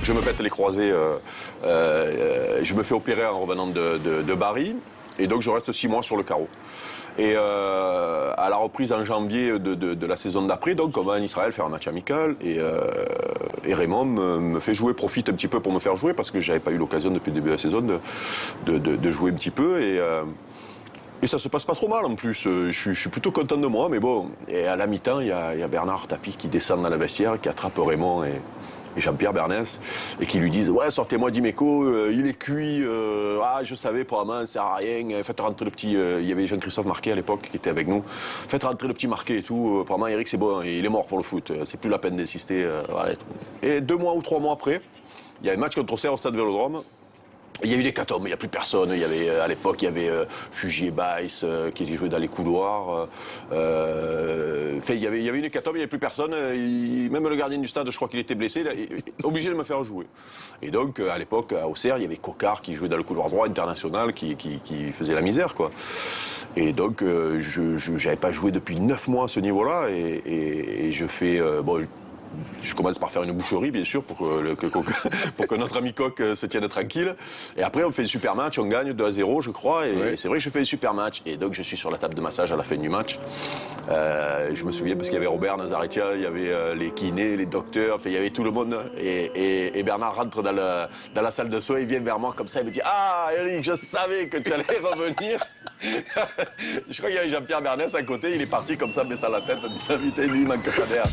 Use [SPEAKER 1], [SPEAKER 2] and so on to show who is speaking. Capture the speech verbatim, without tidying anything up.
[SPEAKER 1] Je me pète les croisés, euh, euh, je me fais opérer en revenant de, de, de Bari, et donc je reste six mois sur le carreau. Et euh, à la reprise en janvier de, de, de la saison d'après, donc on va en Israël faire un match amical, et, euh, et Raymond me, me fait jouer, profite un petit peu pour me faire jouer, parce que j'avais pas eu l'occasion depuis le début de la saison de, de, de, de jouer un petit peu, et... Euh, Et ça se passe pas trop mal en plus, je suis, je suis plutôt content de moi, mais bon, et à la mi-temps, il y a, y a Bernard Tapie qui descend dans la vestiaire, qui attrape Raymond et, et Jean-Pierre Bernès, et qui lui disent « Ouais, sortez-moi Dimeco, euh, il est cuit, euh, ah, je savais, probablement, ça sert à rien, faites rentrer le petit... Euh, » Il y avait Jean-Christophe Marquet à l'époque qui était avec nous. « Faites rentrer le petit Marquet et tout, euh, probablement Eric c'est bon, il est mort pour le foot, c'est plus la peine d'insister. Euh, voilà. » Et deux mois ou trois mois après, il y a un match contre Auxerre au Stade Vélodrome. Il y a eu des catombes, il n'y a plus personne. Il y avait, à l'époque, il y avait euh, Fugier Baïs euh, qui jouait dans les couloirs. Euh, fait, il, y avait, il y avait une hécatombe, il n'y avait plus personne. Il, même le gardien du stade, je crois qu'il était blessé, il, il, obligé de me faire jouer. Et donc, à l'époque, à Auxerre, il y avait Cocard qui jouait dans le couloir droit international, qui, qui, qui faisait la misère, quoi. Et donc, euh, je n'avais pas joué depuis neuf mois à ce niveau-là. Et, et, et je fais... Euh, bon, je commence par faire une boucherie, bien sûr, pour que, le, que, pour que notre ami Coq se tienne tranquille. Et après, on fait un super match, on gagne deux à zéro, je crois. Et oui. C'est vrai que je fais un super match. Et donc, je suis sur la table de massage à la fin du match. Euh, je me souviens parce qu'il y avait Robert Nazaretia, il y avait euh, les kinés, les docteurs, enfin, il y avait tout le monde. Et, et, et Bernard rentre dans, le, dans la salle de soins, il vient vers moi comme ça, il me dit « Ah, Eric, je savais que tu allais revenir. » Je crois qu'il y avait Jean-Pierre Bernès à côté, il est parti comme ça, baissant la tête, en disant « Putain, lui, il manque pas d'air. »